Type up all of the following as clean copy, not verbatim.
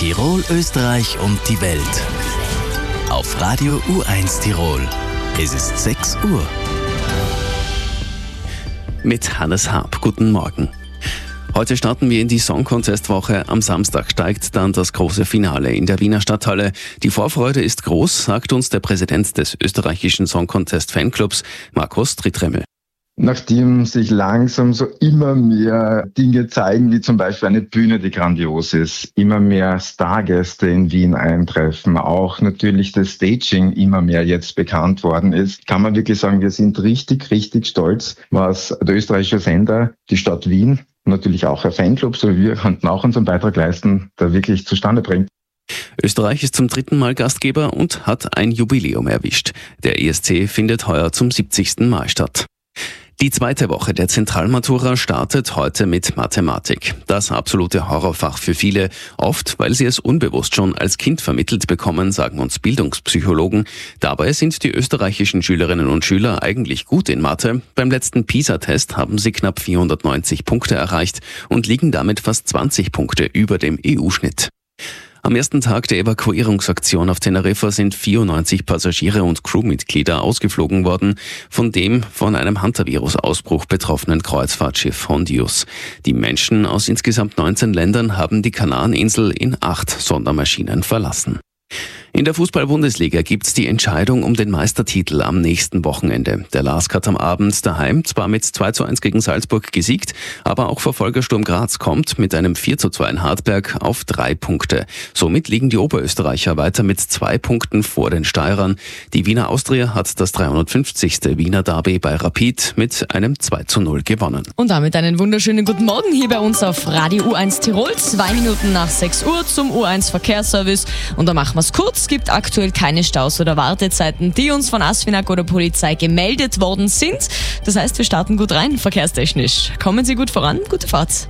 Tirol, Österreich und die Welt. Auf Radio U1 Tirol. Es ist 6 Uhr. Mit Hannes Haab. Guten Morgen. Heute starten wir in die Song Contest Woche. Am Samstag steigt dann das große Finale in der Wiener Stadthalle. Die Vorfreude ist groß, sagt uns der Präsident des österreichischen Song Contest Fanclubs, Markus Trittremmel. Nachdem sich langsam so immer mehr Dinge zeigen, wie zum Beispiel eine Bühne, die grandios ist, immer mehr Stargäste in Wien eintreffen, auch natürlich das Staging immer mehr jetzt bekannt worden ist, kann man wirklich sagen, wir sind richtig, richtig stolz, was der österreichische Sender, die Stadt Wien, natürlich auch der Fanclub, so wie wir konnten auch unseren Beitrag leisten, da wirklich zustande bringt. Österreich ist zum 3. Mal Gastgeber und hat ein Jubiläum erwischt. Der ESC findet heuer zum 70. Mal statt. Die zweite Woche der Zentralmatura startet heute mit Mathematik. Das absolute Horrorfach für viele, oft weil sie es unbewusst schon als Kind vermittelt bekommen, sagen uns Bildungspsychologen. Dabei sind die österreichischen Schülerinnen und Schüler eigentlich gut in Mathe. Beim letzten PISA-Test haben sie knapp 490 Punkte erreicht und liegen damit fast 20 Punkte über dem EU-Schnitt. Am ersten Tag der Evakuierungsaktion auf Teneriffa sind 94 Passagiere und Crewmitglieder ausgeflogen worden von dem von einem Hantavirus-Ausbruch betroffenen Kreuzfahrtschiff Hondius. Die Menschen aus insgesamt 19 Ländern haben die Kanareninsel in 8 Sondermaschinen verlassen. In der Fußball-Bundesliga gibt's die Entscheidung um den Meistertitel am nächsten Wochenende. Der LASK hat am Abend daheim zwar mit 2:1 gegen Salzburg gesiegt, aber auch Verfolger Sturm Graz kommt mit einem 4:2 in Hartberg auf 3 Punkte. Somit liegen die Oberösterreicher weiter mit 2 Punkten vor den Steirern. Die Wiener Austria hat das 350. Wiener Derby bei Rapid mit einem 2:0 gewonnen. Und damit einen wunderschönen guten Morgen hier bei uns auf Radio U1 Tirol. 2 Minuten nach 6 Uhr zum U1 Verkehrsservice. Und da machen wir es kurz. Es gibt aktuell keine Staus oder Wartezeiten, die uns von ASFINAG oder Polizei gemeldet worden sind. Das heißt, wir starten gut rein, verkehrstechnisch. Kommen Sie gut voran, gute Fahrt.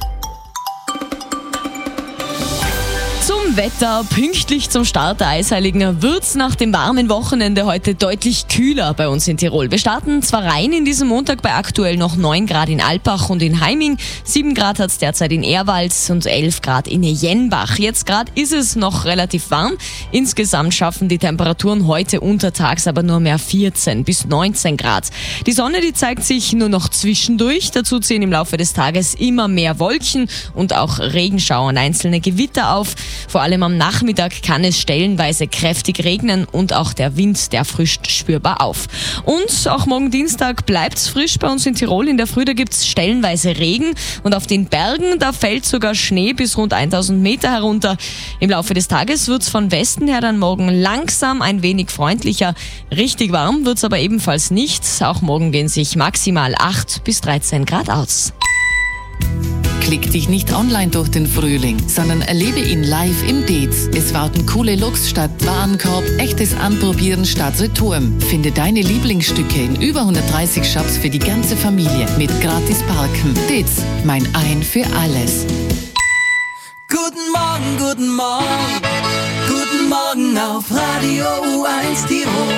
Zum Wetter, pünktlich zum Start der Eisheiligen wird's nach dem warmen Wochenende heute deutlich kühler bei uns in Tirol. Wir starten zwar rein in diesem Montag bei aktuell noch 9 Grad in Alpbach und in Heiming, 7 Grad hat's derzeit in Erwald und 11 Grad in Jenbach. Jetzt gerade ist es noch relativ warm. Insgesamt schaffen die Temperaturen heute untertags aber nur mehr 14 bis 19 Grad. Die Sonne, die zeigt sich nur noch zwischendurch. Dazu ziehen im Laufe des Tages immer mehr Wolken und auch Regenschauer und einzelne Gewitter auf. Vor allem am Nachmittag kann es stellenweise kräftig regnen und auch der Wind, der frischt spürbar auf. Und auch morgen Dienstag bleibt's frisch bei uns in Tirol. In der Früh, da gibt's stellenweise Regen und auf den Bergen, da fällt sogar Schnee bis rund 1000 Meter herunter. Im Laufe des Tages wird's von Westen her dann morgen langsam ein wenig freundlicher. Richtig warm wird's aber ebenfalls nicht. Auch morgen gehen sich maximal 8 bis 13 Grad aus. Klick dich nicht online durch den Frühling, sondern erlebe ihn live im Dez. Es warten coole Looks statt Warenkorb, echtes Anprobieren statt Return. Finde deine Lieblingsstücke in über 130 Shops für die ganze Familie mit gratis Parken. Dez, mein Ein für alles. Guten Morgen, guten Morgen, guten Morgen auf Radio U1 Tirol.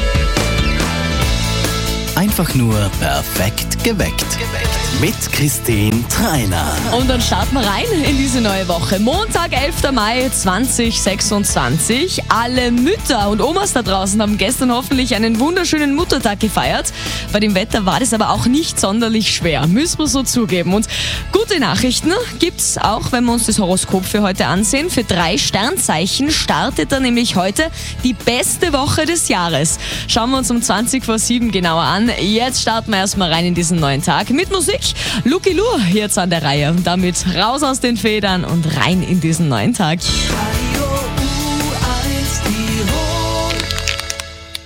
Einfach nur perfekt geweckt. Mit Christine Treiner. Und dann starten wir rein in diese neue Woche. Montag, 11. Mai 2026. Alle Mütter und Omas da draußen haben gestern hoffentlich einen wunderschönen Muttertag gefeiert. Bei dem Wetter war das aber auch nicht sonderlich schwer, müssen wir so zugeben. Und gute Nachrichten gibt's auch, wenn wir uns das Horoskop für heute ansehen. Für 3 Sternzeichen startet dann nämlich heute die beste Woche des Jahres. Schauen wir uns um 20:07 genauer an. Jetzt starten wir erstmal rein in diesen neuen Tag mit Musik. Lucky Lu jetzt an der Reihe. Damit raus aus den Federn und rein in diesen neuen Tag. Radio U1 Tirol.